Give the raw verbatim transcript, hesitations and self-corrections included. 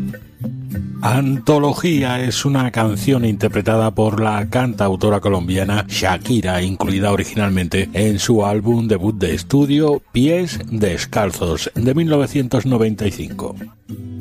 Antología es una canción interpretada por la cantautora colombiana Shakira, incluida originalmente en su álbum debut de estudio Pies Descalzos de mil novecientos noventa y cinco.